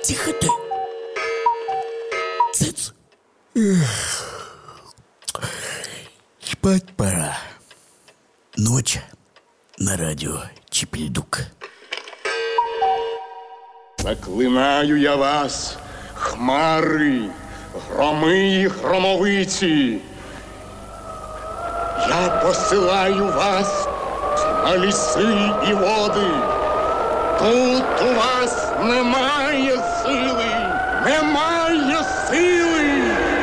Тихо ты. Цыц. Спать пора. Ночь на радио Чепельдук. Заклинаю я вас, хмари, громи і громовиці. Я посилаю вас на ліси і води. Тут у вас немає сили, немає сили.